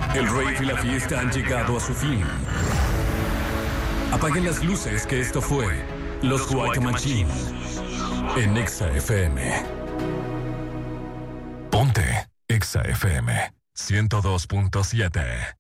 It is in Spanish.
El rave y la fiesta han llegado a su fin. Apaguen las luces, que esto fue Los White Machine en Exa FM. Ponte Exa FM 102.7.